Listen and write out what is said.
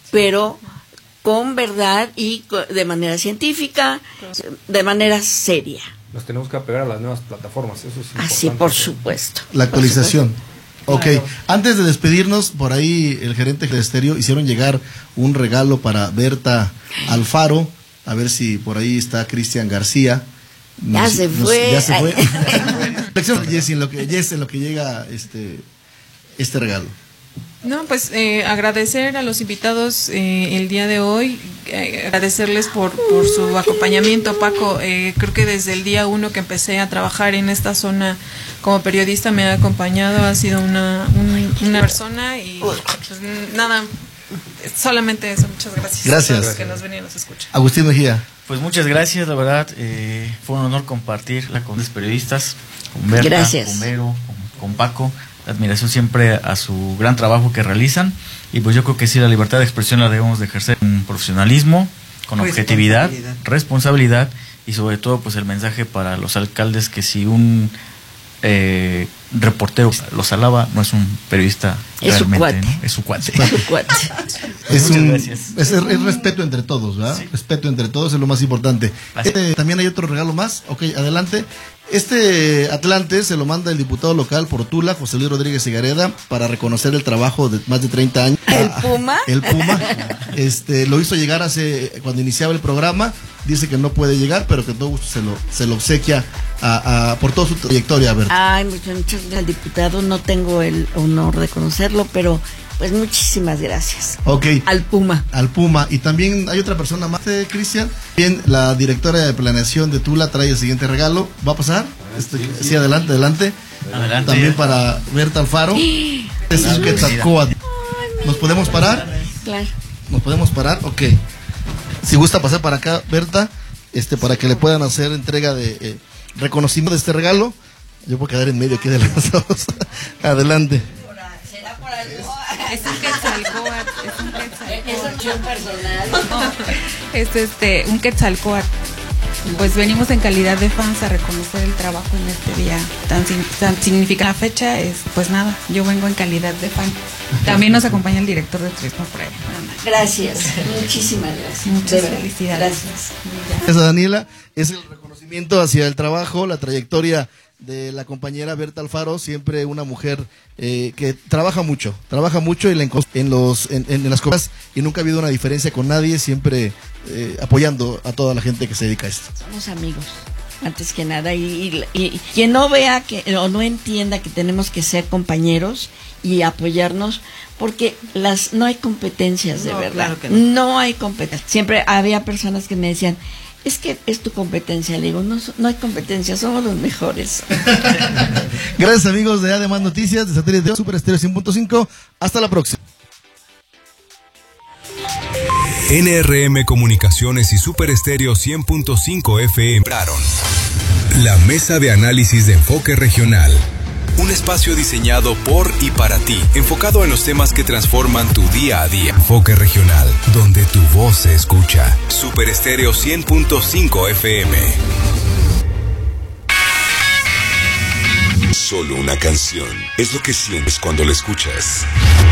pero con verdad y de manera científica, de manera seria. Nos tenemos que apegar a las nuevas plataformas, eso es importante. Así, por supuesto. La actualización. Ok, Claro. Antes de despedirnos, por ahí el gerente de Estéreo hicieron llegar un regalo para Berta Alfaro, a ver si por ahí está Cristian García. Ya se fue. Ya se fue. Jessy, en lo que llega este regalo. No, pues agradecer a los invitados el día de hoy, agradecerles por su acompañamiento, Paco. Creo que desde el día 1 que empecé a trabajar en esta zona como periodista me ha acompañado, ha sido una persona y pues nada, solamente eso. Muchas gracias. Gracias. A los que nos ven y nos escuchan. Agustín Mejía. Pues muchas gracias, la verdad, fue un honor compartirla con los periodistas, con Berta, Gracias. con Vero, con Paco. Admiración siempre a su gran trabajo que realizan, y pues yo creo que sí, la libertad de expresión la debemos de ejercer con profesionalismo, con objetividad, responsabilidad, y sobre todo pues el mensaje para los alcaldes que si un reportero los alaba, no es un periodista, es realmente, su cuate. ¿no? Es su cuate. Es respeto entre todos, ¿verdad? Sí. Respeto entre todos es lo más importante. También hay otro regalo más. Ok, adelante. Atlante se lo manda el diputado local por Tula, José Luis Rodríguez Higareda, para reconocer el trabajo de más de 30 años. ¿El Puma? El Puma. Lo hizo llegar cuando iniciaba el programa. Dice que no puede llegar, pero que todo gusto se lo obsequia por toda su trayectoria. Ay, muchas gracias al diputado. No tengo el honor de conocerlo, pero pues muchísimas gracias. Ok. Al Puma. Y también hay otra persona más, Cristian. Bien, la directora de planeación de Tula trae el siguiente regalo. ¿Va a pasar? Sí, adelante. También para Berta Alfaro. Es un Quetzalcóatl. ¿Nos podemos parar? Claro. ¿Nos podemos parar? Ok. Si gusta pasar para acá, Berta, para que le puedan hacer entrega de reconocimiento de este regalo. Yo voy a quedar en medio aquí de las dos. Adelante. ¿Será por algo? Es un Quetzalcóatl. Es opción personal. Es un Quetzalcóatl. Pues venimos en calidad de fans a reconocer el trabajo en este día tan significativa fecha. Pues nada, yo vengo en calidad de fan. También nos acompaña el director de turismo por ahí. Gracias, muchísimas gracias. Muchas felicidades. Gracias. Esa, Daniela, es el reconocimiento hacia el trabajo, la trayectoria de la compañera Berta Alfaro, siempre una mujer que trabaja mucho en las cosas, y nunca ha habido una diferencia con nadie, siempre apoyando a toda la gente que se dedica a esto. Somos amigos, antes que nada, y quien no vea o no entienda que tenemos que ser compañeros y apoyarnos, porque no hay competencias de verdad, claro que no hay competencia. Siempre había personas que me decían, es que es tu competencia. Le digo, no hay competencia, somos los mejores. Gracias, amigos de Además Noticias, de Satélite Super Estéreo 100.5. Hasta la próxima. NRM Comunicaciones y Super Estéreo 100.5 FM. La mesa de análisis de enfoque regional. Un espacio diseñado por y para ti, enfocado en los temas que transforman tu día a día. Enfoque regional, donde tu voz se escucha. Super Estéreo 100.5 FM. Solo una canción es lo que sientes cuando la escuchas.